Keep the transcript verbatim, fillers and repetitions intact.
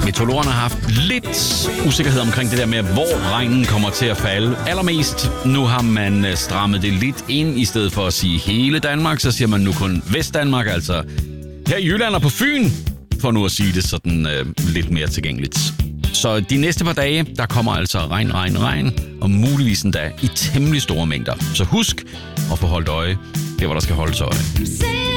Meteorologerne har haft lidt usikkerhed omkring det der med, hvor regnen kommer til at falde allermest. Nu har man strammet det lidt ind, i stedet for at sige hele Danmark, så siger man nu kun Vestdanmark, altså her i Jylland og på Fyn, for nu at sige det sådan øh, lidt mere tilgængeligt. Så de næste par dage, der kommer altså regn, regn, regn, og muligvis endda i temmelig store mængder. Så husk at få holdt øje, det hvor der skal holdes øje.